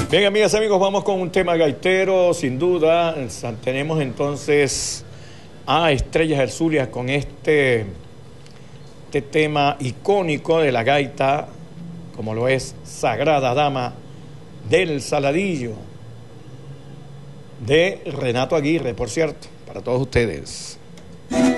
Bien, amigas y amigos, vamos con un tema gaitero, sin duda. Tenemos entonces a Estrellas Hercúleas con este tema icónico de la gaita, como lo es Sagrada Dama del Saladillo, de Renato Aguirre, por cierto, para todos ustedes.